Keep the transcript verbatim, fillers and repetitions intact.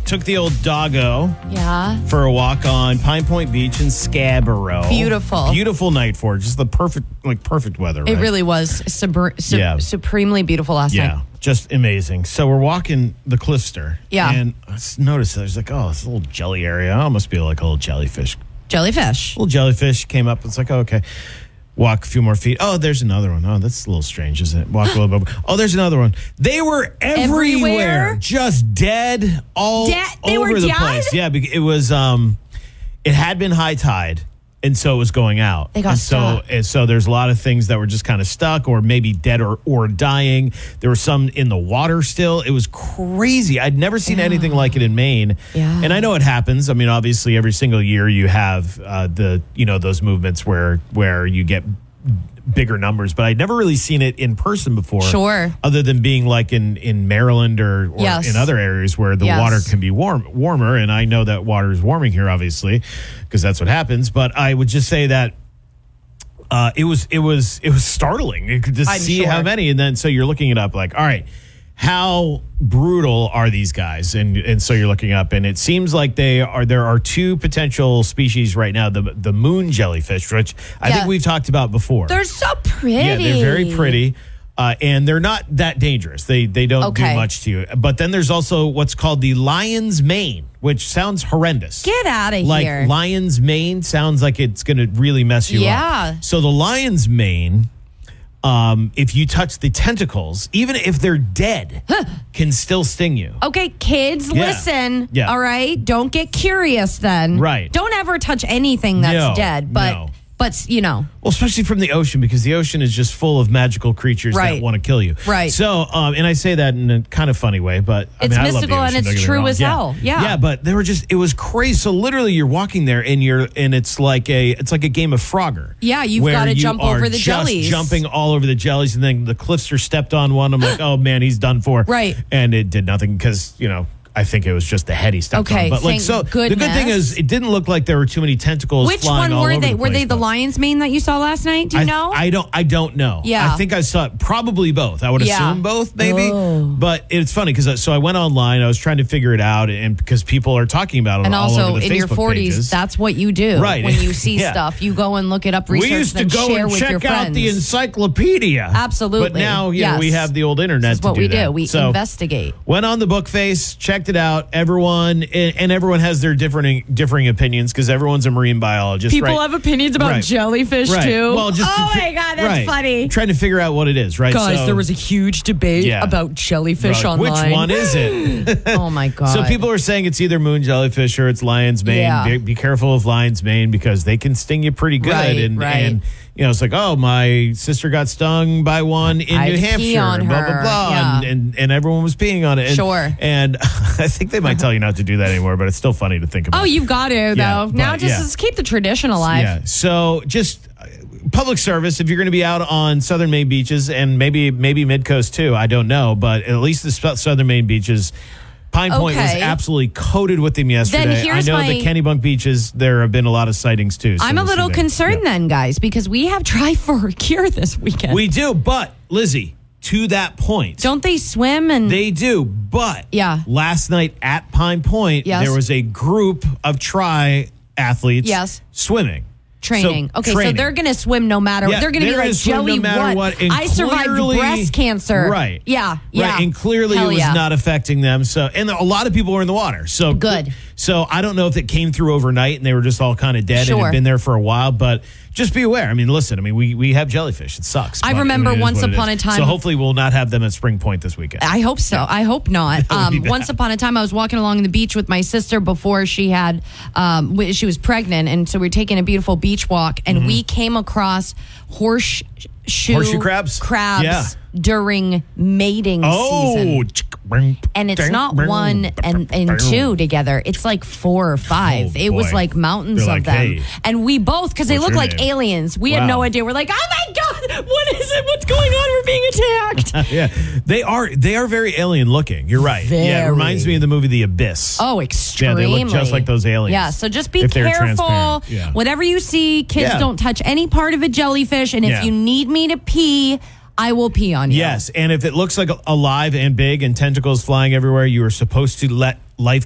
took the old doggo Yeah. for a walk on Pine Point Beach in Scarborough. Beautiful. Beautiful night for it. Just the perfect, like perfect weather, right? It really was subur- su- Yeah. supremely beautiful last Yeah, night. just amazing. So we're walking the Cliffster. Yeah. And I s- noticed there's like, oh, it's a little jelly area. Oh, must be like a little jellyfish. Jellyfish. Little jellyfish came up. It's like, oh, okay. Walk a few more feet. Oh, there's another one. Oh, that's a little strange, isn't it? Walk a little bit. Oh, there's another one. They were everywhere, Everywhere? just dead all Dead? They over were the dead? place. Yeah, bec- it was. Um, it had been high tide, and so it was going out. They got and so, stuck. and so there's a lot of things that were just kind of stuck, or maybe dead or or dying. There were some in the water still. It was crazy. I'd never seen anything like it in Maine. Yeah. And I know it happens. I mean, obviously, every single year you have uh, the you know those movements where where you get bigger numbers, but I'd never really seen it in person before. Sure. Other than being like in, in Maryland or, or Yes. in other areas where the Yes. water can be warm warmer. And I know that water is warming here, obviously, because that's what happens. But I would just say that uh, it was it was it was startling to I'm see sure. how many. And then so you're looking it up like, all right, how brutal are these guys? And and so you're looking up, and it seems like they are. There are two potential species right now: the the moon jellyfish, which I Yeah. think we've talked about before. They're so pretty. Yeah, they're very pretty. Uh, and they're not that dangerous. They they don't Okay. do much to you. But then there's also what's called the lion's mane, which sounds horrendous. Get out of like here. lion's mane sounds like it's going to really mess you Yeah. up. So the lion's mane, um, if you touch the tentacles, even if they're dead, can still sting you. Okay, kids, Yeah. listen. Yeah. All right. Don't get curious then. Right. Don't ever touch anything that's No, dead. But, no. but, you know. Well, especially from the ocean, because the ocean is just full of magical creatures Right. that want to kill you. Right. So, um, and I say that in a kind of funny way, but I It's mean, I love the mystical and ocean, it's don't get me true wrong. as Yeah. hell. Yeah. Yeah, but they were just, it was crazy. So literally you're walking there and you're, and it's like a, it's like a game of Frogger. Yeah, you've where gotta you jump are over the just jellies. jumping all over the jellies, and then the Cliffster stepped on one. I'm like, oh man, he's done for. Right. And it did nothing because, you know, I think it was just the head he stepped Okay, on. But like, thank so the good thing goodness. is it didn't look like there were too many tentacles Which flying one all were over they? the Were they place, the but- lion's mane that you saw last night? Do you I, know? I don't. I don't know. Yeah. I think I saw probably both. I would Yeah. assume both, maybe. Oh. But it's funny because so I went online. I was trying to figure it out, and because people are talking about it and all also over the in Facebook your forties, pages. that's what you do. Right. When you see Yeah. stuff, you go and look it up, research, we used to then go share and with your check out friends. the encyclopedia. Absolutely. But now you know, Yes. we have the old internet. This is what to do we that. do. We so, investigate. Went on the book face, checked it out. Everyone and, and everyone has their differing differing opinions because everyone's a marine biologist. People right? have opinions about Right. jellyfish Right. too. Well, just oh to- my god, that's right. funny. Trying to figure out what it is, right? Guys, So- there was a huge debate Yeah. about jellyfish Right. online. Which one is it? Oh my god. So people are saying it's either moon jellyfish or it's lion's mane. Yeah. Be, be careful of lion's mane because they can sting you pretty good. Right, and, right. and you know, it's like, oh, my sister got stung by one in I'd New pee Hampshire. on blah blah her. blah. Yeah. And, and and everyone was peeing on it. And, Sure. And I think they might tell you not to do that anymore, but it's still funny to think about. Oh, you've got to though. Yeah, now but, just, yeah. just keep the tradition alive. Yeah. So just uh, public service, if you're going to be out on southern Maine beaches and maybe maybe mid coast too, I don't know, but at least the sp- southern Maine beaches. Pine Point was Okay. absolutely coated with them yesterday. here's I know my- the Kennebunk beaches, there have been a lot of sightings too. so I'm a we'll see little there. concerned Yeah. then, guys, because we have Try for a Cure this weekend. We do, but Lizzie, to that point, Don't they swim and they do. But Yeah. last night at Pine Point, Yes. there was a group of tri athletes Yes. swimming. training? So, okay, training. so they're going to swim no matter. Yeah, they're going to be they're like gonna swim no Jelly matter what? what, and I survived clearly- breast cancer. Right. Yeah. Yeah. Right. And clearly Hell it was yeah. not affecting them. So, and a lot of people were in the water. So Good. So I don't know if it came through overnight and they were just all kind of dead and Sure. had been there for a while, but just be aware. I mean, listen, I mean, we, we have jellyfish. It sucks. I but, remember mean, it is once what it upon is. a time- So hopefully we'll not have them at Spring Point this weekend. I hope so. I hope not. That would be Um, bad. once upon a time, I was walking along the beach with my sister before she had, um, w- she was pregnant, and so we were taking a beautiful beach walk, and we came across horseshoe Mm-hmm. Horseshoe crabs? crabs Yeah. during mating Oh, season. And it's not one and, and two together. It's like four or five. Oh, it was boy. like mountains They're of like, them. hey, and we both, because they what's look your like name? aliens. We Wow. had no idea. We're like, oh my God, what is it? What's going on? We're being attacked. Yeah, they are. They are very alien looking. You're right. Yeah, it Very. reminds me of the movie The Abyss. Oh, Yeah, extremely. they look just like those aliens. Yeah, so just be If they're careful. transparent, yeah. Whatever you see, kids Yeah. don't touch any part of a jellyfish. And if Yeah. you need me to pee, I will pee on you. Yes, and if it looks like alive and big and tentacles flying everywhere, you are supposed to let life